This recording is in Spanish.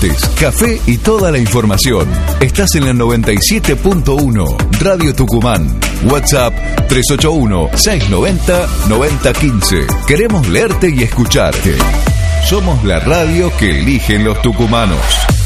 mates, café y toda la información. Estás en la 97.1 Radio Tucumán. WhatsApp 381-690-9015. Queremos leerte y escucharte. Somos la radio que eligen los tucumanos.